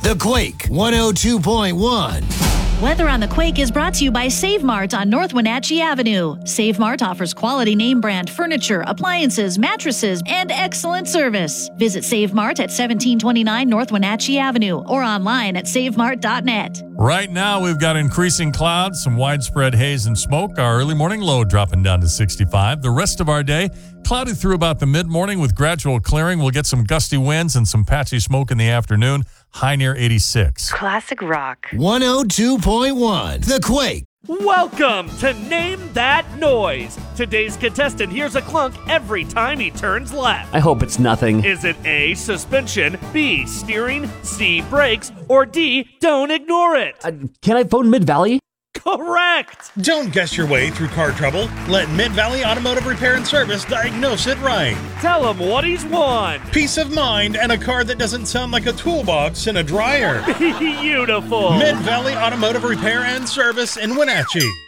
The Quake 102.1. Weather on the Quake is brought to you by Save Mart on North Wenatchee Avenue. Save Mart offers quality name brand furniture, appliances, mattresses, and excellent service. Visit Save Mart at 1729 North Wenatchee Avenue or online at savemart.net. Right now, we've got increasing clouds, some widespread haze and smoke. Our early morning low dropping down to 65. The rest of our day, cloudy through about the mid-morning with gradual clearing. We'll get some gusty winds and some patchy smoke in the afternoon. High near 86. Classic rock. 102.1. The Quake. Welcome to Name That Noise. Today's contestant hears a clunk every time he turns left. I hope it's nothing. Is it A, suspension, B, steering, C, brakes, or D, don't ignore it? Can I phone Mid-Valley? Correct! Don't guess your way through car trouble. Let Mid-Valley Automotive Repair and Service diagnose it right. Tell him what he's won. Peace of mind and a car that doesn't sound like a toolbox in a dryer. Beautiful. Mid-Valley Automotive Repair and Service in Wenatchee.